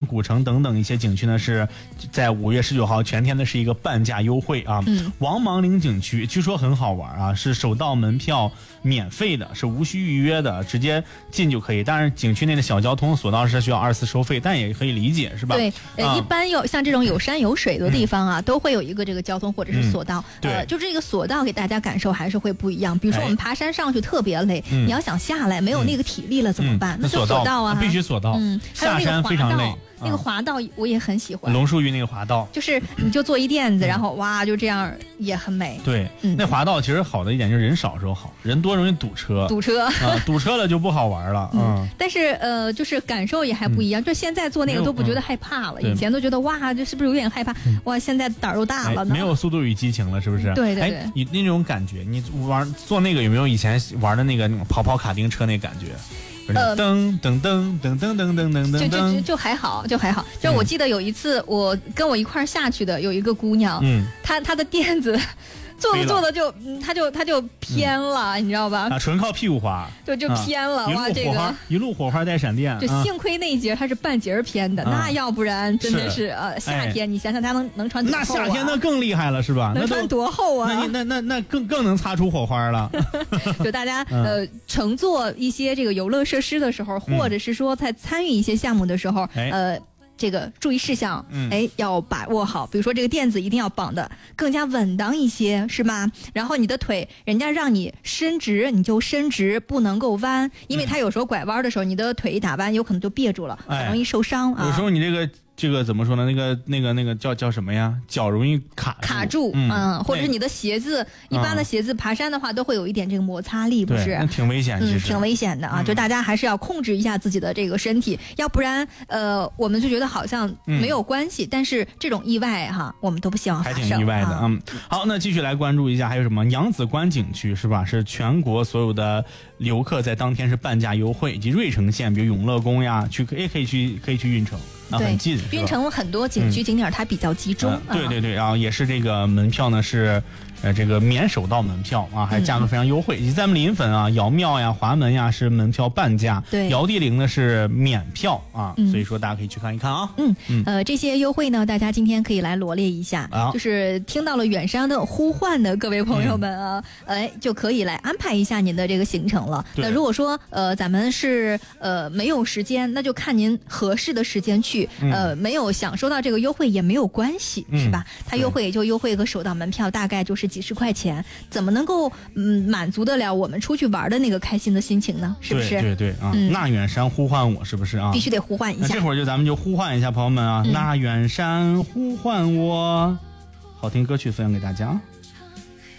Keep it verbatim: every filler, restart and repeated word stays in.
古城等等一些景区呢，是在五月十九号全天的是一个半价优惠啊。 嗯， 王莽岭景区据说很好玩啊，是首道门票免费的，是无需预约的，直接进就可以。当然，景区内的小交通索道是需要二次收费，但也可以理解，是吧？ 对，呃， 啊、 一般有像这种有山有水的地方啊，嗯、都会有一个这个交通或者是索道。 嗯、 呃，就这个索道给大家感受还是会不一样。比如说我们爬山上去特别累，哎、你要想下来没有那个体力了怎么办？ 嗯、 那就索道啊， 必须索道。 嗯， 下山非常累。 那个滑道我也很喜欢， 龙树峪那个滑道， 就是你就坐一垫子，嗯、然后哇就这样也很美。 对，嗯、那滑道其实好的一点就是人少时候好，人多容易堵车， 堵车啊，堵车了就不好玩了。嗯， 嗯但是呃，就是感受也还不一样。嗯、就现在做那个都不觉得害怕了，嗯、以前都觉得哇，这是不是有点害怕？嗯、哇，现在胆儿都大了呢。 哎、没有速度与激情了，是不是？ 对对对。 哎，你那种感觉，你玩做那个有没有以前玩的那个跑跑卡丁车那感觉？ 呃， 噔噔噔噔噔噔噔噔噔， 就就就还好，就还好。就我记得有一次，我跟我一块儿下去的有一个姑娘，嗯，她她的垫子。做着做着就，嗯，他就他就偏了，嗯、你知道吧？ 啊，纯靠屁股滑， 就就偏了， 啊、 哇，这个一路火花带闪电， 就幸亏那一节它是半截偏的，啊、那要不然真的是, 是呃夏天，哎、你想想它能能穿多厚、啊？ 那夏天那更厉害了，是吧？ 能穿多厚啊？ 那那那那更更能擦出火花了。 就大家呃乘坐一些这个游乐设施的时候，嗯、或者是说在参与一些项目的时候， 嗯、 呃。这个注意事项，哎，要把握好。比如说这个垫子一定要绑的更加稳当一些，是吧？然后你的腿，人家让你伸直，你就伸直，不能够弯，因为它有时候拐弯的时候，你的腿一打弯，有可能就别住了，很容易受伤啊。 有时候你这个。这个怎么说呢？那个、那个、那个叫叫什么呀？脚容易卡住卡住，嗯，嗯或者是你的鞋子，一般的鞋子爬山的话都会有一点这个摩擦力，不是？ 那挺危险，其实、 嗯、挺危险的啊！嗯、就大家还是要控制一下自己的这个身体，要不然，呃，我们就觉得好像没有关系，嗯、但是这种意外哈，我们都不希望发生。 还挺意外的，啊、嗯。好，那继续来关注一下，还有什么扬子关景区是吧？是全国所有的游客在当天是半价优惠，以及芮城县，比如永乐宫呀，去也可以去可以去运城。啊，很近， 运城很多景区景点它比较集中， 嗯呃、对对对，然后也是这个门票呢是，呃，这个免首道门票啊，还价格非常优惠。以及在我们临汾啊，瑶庙呀、华门呀是门票半价， 对， 瑶地陵呢是免票啊，嗯、所以说大家可以去看一看啊。 嗯嗯，呃，这些优惠呢，大家今天可以来罗列一下，啊、就是听到了远山的呼唤的各位朋友们啊，嗯、哎，就可以来安排一下您的这个行程了。那如果说呃咱们是呃没有时间，那就看您合适的时间去。嗯、呃，没有享受到这个优惠也没有关系，嗯、是吧？它优惠也就优惠个首道门票，大概就是几十块钱，怎么能够嗯满足得了我们出去玩的那个开心的心情呢？是不是？ 对对对啊！嗯、那远山呼唤我，是不是啊？ 必须得呼唤一下。 那这会儿就咱们就呼唤一下朋友们啊！嗯、那远山呼唤我，好听歌曲分享给大家。